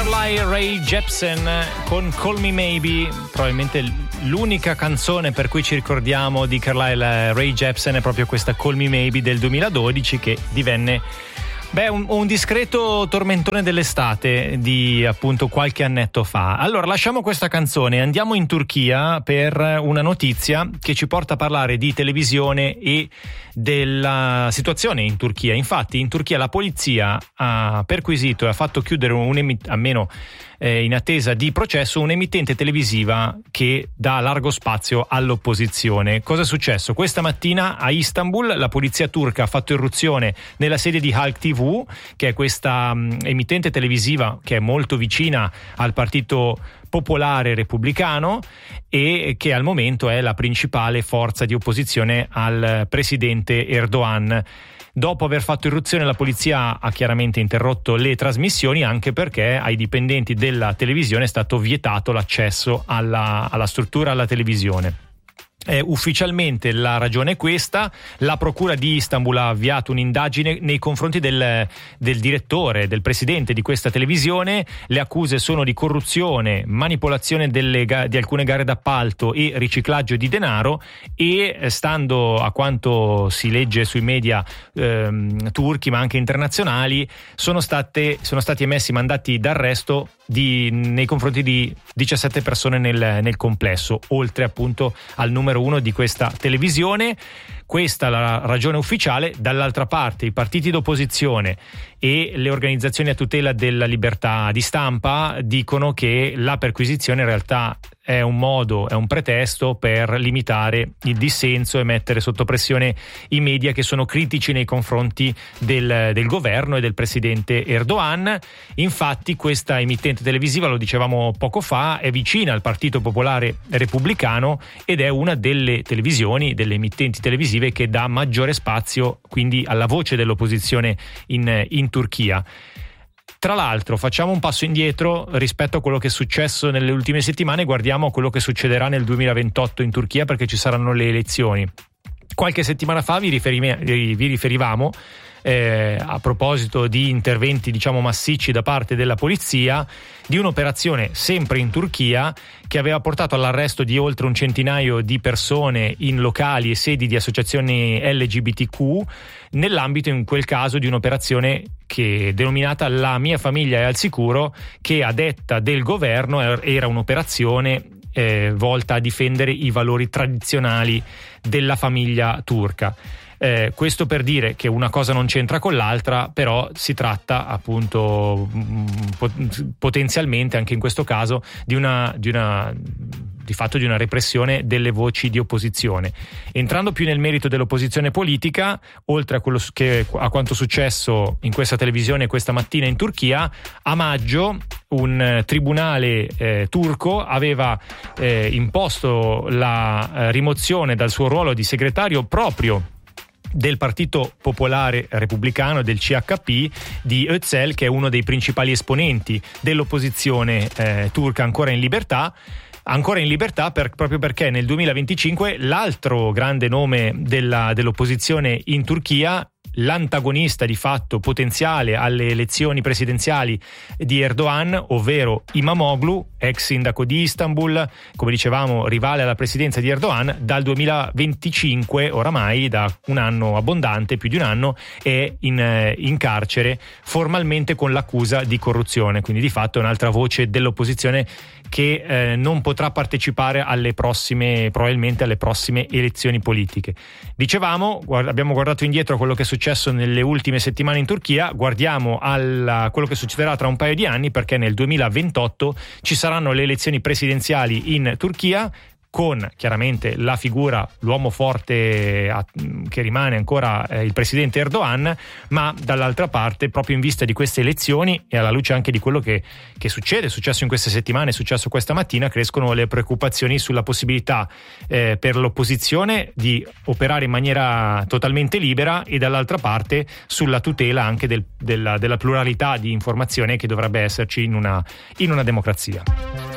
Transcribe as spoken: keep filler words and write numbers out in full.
Carly Rae Jepsen con Call Me Maybe, probabilmente l'unica canzone per cui ci ricordiamo di Carly Rae Jepsen è proprio questa Call Me Maybe del duemiladodici, che divenne beh un, un discreto tormentone dell'estate di appunto qualche annetto fa. Allora lasciamo questa canzone e andiamo in Turchia per una notizia che ci porta a parlare di televisione e della situazione in Turchia. Infatti in Turchia la polizia ha perquisito e ha fatto chiudere un emit- almeno eh, in attesa di processo un'emittente televisiva che dà largo spazio all'opposizione. Cosa è successo? Questa mattina a Istanbul la polizia turca ha fatto irruzione nella sede di Halk T V, che è questa um, emittente televisiva che è molto vicina al partito popolare repubblicano e che al momento è la principale forza di opposizione al presidente Erdogan. Dopo aver fatto irruzione la polizia ha chiaramente interrotto le trasmissioni, anche perché ai dipendenti della televisione è stato vietato l'accesso alla, alla struttura, alla televisione. Eh, ufficialmente la ragione è questa: la procura di Istanbul ha avviato un'indagine nei confronti del, del direttore, del presidente di questa televisione. Le accuse sono di corruzione, manipolazione delle, di alcune gare d'appalto e riciclaggio di denaro, e stando a quanto si legge sui media ehm, turchi ma anche internazionali sono state sono stati emessi mandati d'arresto di, nei confronti di diciassette persone nel, nel complesso, oltre appunto al numero uno di questa televisione. Questa è la ragione ufficiale. Dall'altra parte i partiti d'opposizione e le organizzazioni a tutela della libertà di stampa dicono che la perquisizione in realtà è un modo, è un pretesto per limitare il dissenso e mettere sotto pressione i media che sono critici nei confronti del, del governo e del presidente Erdogan. Infatti questa emittente televisiva, lo dicevamo poco fa, è vicina al Partito Popolare Repubblicano ed è una delle televisioni, delle emittenti televisive che dà maggiore spazio quindi alla voce dell'opposizione in, in Turchia. Tra l'altro facciamo un passo indietro rispetto a quello che è successo nelle ultime settimane, guardiamo a quello che succederà nel duemilaventotto in Turchia, perché ci saranno le elezioni. Qualche settimana fa vi, riferime, vi riferivamo eh, a proposito di interventi diciamo massicci da parte della polizia, di un'operazione sempre in Turchia che aveva portato all'arresto di oltre un centinaio di persone in locali e sedi di associazioni L G B T Q, nell'ambito in quel caso di un'operazione che denominata La mia famiglia è al sicuro, che a detta del governo era un'operazione eh, volta a difendere i valori tradizionali della famiglia turca. Eh, questo per dire che una cosa non c'entra con l'altra, però si tratta appunto mh, potenzialmente anche in questo caso di una, di una di fatto di una repressione delle voci di opposizione. Entrando più nel merito dell'opposizione politica, oltre a quello che a quanto successo in questa televisione questa mattina in Turchia, a maggio un tribunale eh, turco aveva eh, imposto la eh, rimozione dal suo ruolo di segretario proprio del Partito Popolare Repubblicano, del C H P, di Özel, che è uno dei principali esponenti dell'opposizione eh, turca ancora in libertà. Ancora in libertà per, proprio perché nel duemilaventicinque l'altro grande nome della, dell'opposizione in Turchia, l'antagonista di fatto potenziale alle elezioni presidenziali di Erdogan, ovvero Imamoglu, ex sindaco di Istanbul, come dicevamo rivale alla presidenza di Erdogan, dal duemilaventicinque, oramai da un anno abbondante, più di un anno, è in, in carcere formalmente con l'accusa di corruzione, quindi di fatto è un'altra voce dell'opposizione che eh, non potrà partecipare alle prossime, probabilmente alle prossime elezioni politiche. Dicevamo, guard- abbiamo guardato indietro a quello che è successo nelle ultime settimane in Turchia, guardiamo a quello che succederà tra un paio di anni, perché nel duemilaventotto ci saranno le elezioni presidenziali in Turchia, con chiaramente la figura, l'uomo forte che rimane ancora eh, il presidente Erdogan, ma dall'altra parte, proprio in vista di queste elezioni e alla luce anche di quello che, che succede, è successo in queste settimane, è successo questa mattina, crescono le preoccupazioni sulla possibilità eh, per l'opposizione di operare in maniera totalmente libera e dall'altra parte sulla tutela anche del, della, della pluralità di informazione che dovrebbe esserci in una, in una democrazia.